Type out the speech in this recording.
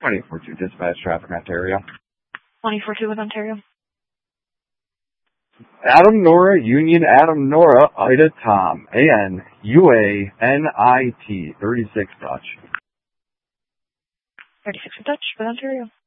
2042 dispatch traffic, Ontario. 2042 with Ontario. Adam Nora Union Adam Nora Ida Tom ANUANIT 36 Dutch. 36 with Dutch with Ontario.